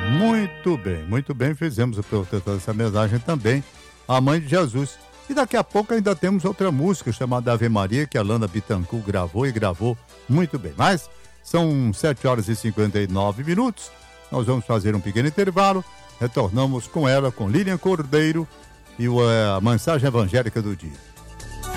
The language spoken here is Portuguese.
Muito bem, fizemos o protetor dessa mensagem também, a Mãe de Jesus. E daqui a pouco ainda temos outra música chamada Ave Maria, que a Lana Bittencourt gravou e gravou muito bem. Mas são 7 horas e 59 minutos, nós vamos fazer um pequeno intervalo, retornamos com ela, com Lilian Cordeiro e a mensagem evangélica do dia.